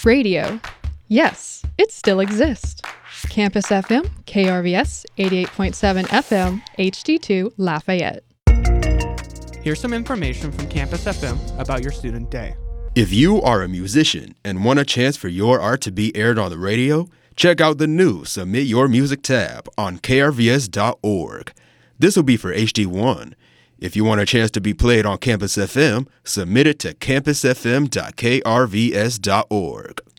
Radio. Yes, it still exists. Campus FM, KRVS 88.7 FM, HD2 Lafayette. Here's some information from Campus FM about your student day. If you are a musician and want a chance for your art to be aired on the radio, check out the new Submit Your Music tab on krvs.org. This will be for HD1. If you want a chance to be played on Campus FM, submit it to campusfm.krvs.org.